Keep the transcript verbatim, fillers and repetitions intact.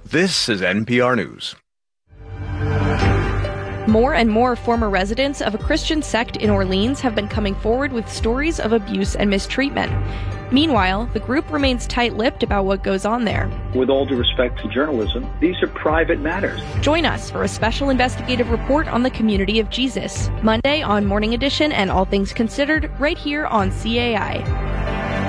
This is N P R News. More and more former residents of a Christian sect in Orleans have been coming forward with stories of abuse and mistreatment. Meanwhile, the group remains tight-lipped about what goes on there. With all due respect to journalism, these are private matters. Join us for a special investigative report on the Community of Jesus, Monday on Morning Edition and All Things Considered, right here on C A I.